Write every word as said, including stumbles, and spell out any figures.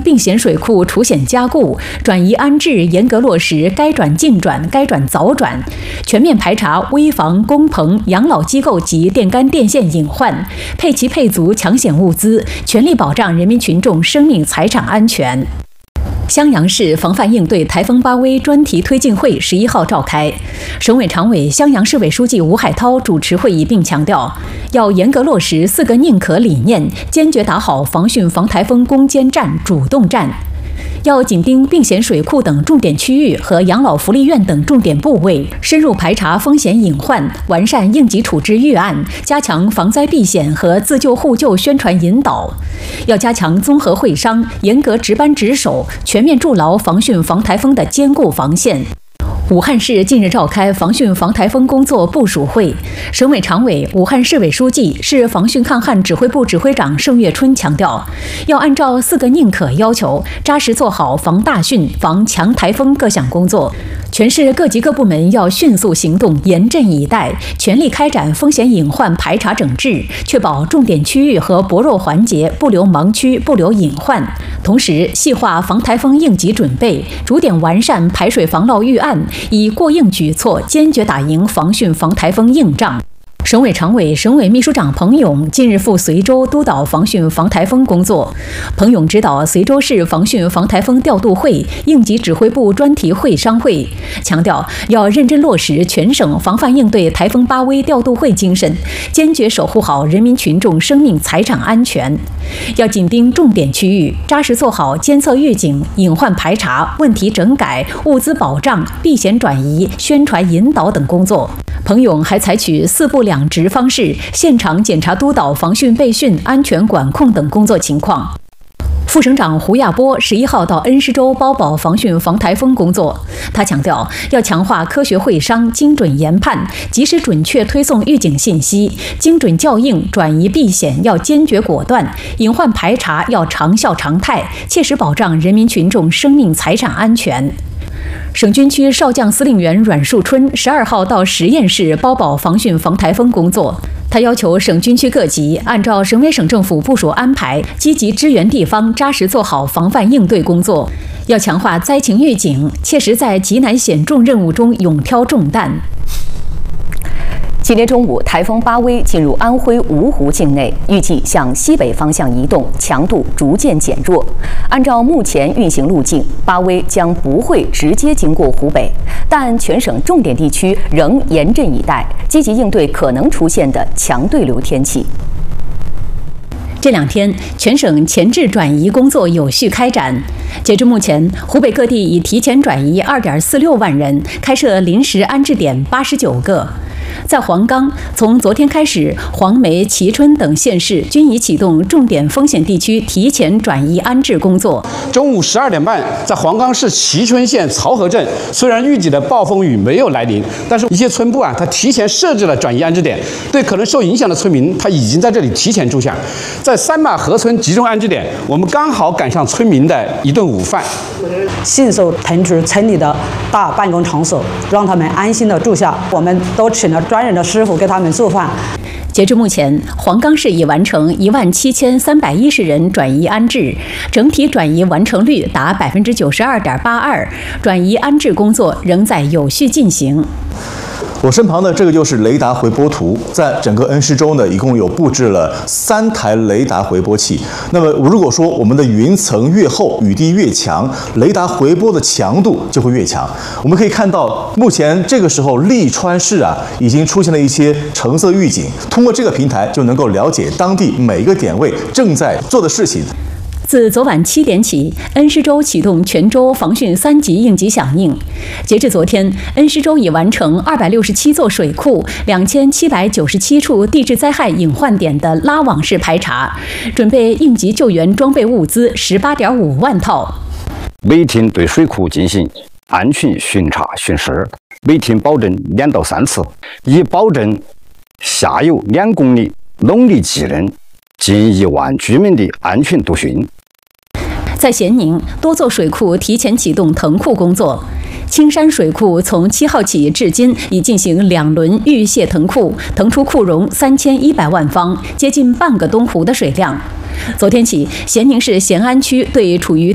并险水库除险加固，转移安置严格落实该转尽转、该转早转，全面排查危房、工棚、养老机构及电杆电线隐患，配齐配足抢险物资，全力保障人民群众生命财产安全。襄阳市防范应对台风巴威专题推进会十一号召开，省委常委、襄阳市委书记吴海涛主持会议，并强调，要严格落实四个宁可理念，坚决打好防汛防台风攻坚战、主动战。要紧盯并险水库等重点区域和养老福利院等重点部位，深入排查风险隐患，完善应急处置预案，加强防灾避险和自救互救宣传引导。要加强综合会商，严格值班值守，全面筑牢防汛防台风的坚固防线。武汉市近日召开防汛防台风工作部署会，省委常委、武汉市委书记、市防汛抗旱指挥部指挥长盛月春强调，要按照四个宁可要求，扎实做好防大汛、防强台风各项工作。全市各级各部门要迅速行动，严阵以待，全力开展风险隐患排查整治，确保重点区域和薄弱环节不留盲区、不留隐患。同时，细化防台风应急准备，逐点完善排水防涝预案，以过硬举措坚决打赢防汛防台风硬仗。省委常委、省委秘书长彭勇近日赴随州督导防汛防台风工作。彭勇指导随州市防汛防台风调度会、应急指挥部专题会商会，强调要认真落实全省防范应对台风巴威调度会精神，坚决守护好人民群众生命财产安全。要紧盯重点区域，扎实做好监测预警、隐患排查、问题整改、物资保障、避险转移、宣传引导等工作。彭勇还采取四部两值方式，现场检查督导防汛备汛、安全管控等工作情况。副省长胡亚波十一号到恩施州包保防汛防台风工作，他强调要强化科学会商、精准研判，及时准确推送预警信息，精准校应、转移避险要坚决果断，隐患排查要长效常态，切实保障人民群众生命财产安全。省军区少将司令员阮树春十二号到十堰市包保防汛防台风工作。他要求省军区各级按照省委省政府部署安排，积极支援地方，扎实做好防范应对工作。要强化灾情预警，切实在极难险重任务中勇挑重担。 今天中午，台风巴威进入安徽芜湖境内，预计向西北方向移动，强度逐渐减弱。按照目前运行路径，巴威将不会直接经过湖北，但全省重点地区仍严阵以待，积极应对可能出现的强对流天气。 这两天，全省前置转移工作有序开展。截至目前，湖北各地已提前转移二点四六万人，开设临时安置点八十九个。在黄冈，从昨天开始，黄梅、蕲春等县市均已启动重点风险地区提前转移安置工作。 中午十二点半，在黄冈市蕲春县曹河镇，虽然预计的暴风雨没有来临，但是一些村部啊，它提前设置了转移安置点，对可能受影响的村民，他已经在这里提前住下。在三马河村集中安置点，我们刚好赶上村民的一顿午饭， 迅速腾出村里的大办公场所，让他们安心的住下。我们都请了专人的师傅给他们做饭。 截至目前，黄冈市已完成一万七千三百一十人转移安置，整体转移完成率达百分之九十二点八二，转移安置工作仍在有序进行。 我身旁的这个就是雷达回波图，在整个恩施州呢，一共有布置了三台雷达回波器。那么，如果说我们的云层越厚，雨滴越强，雷达回波的强度就会越强。我们可以看到，目前这个时候利川市啊，已经出现了一些橙色预警。通过这个平台，就能够了解当地每一个点位正在做的事情。 自昨晚七点起，恩施州启动全州防汛三级应急响应。截至昨天，恩施州已完成二百六十七座水库、两千七百九十七处地质灾害隐患点的拉网式排查，准备应急救援装备物资十八点五万套。 每天对水库进行安全巡查巡视，每天保证两到三次，以保证下游两公里农力技能近一万居民的安全度汛。 在咸宁，多座水库提前启动腾库工作。青山水库从七号起至今已进行两轮预泄腾库，腾出库容三千一百万方，接近半个东湖的水量。昨天起，咸宁市咸安区对处于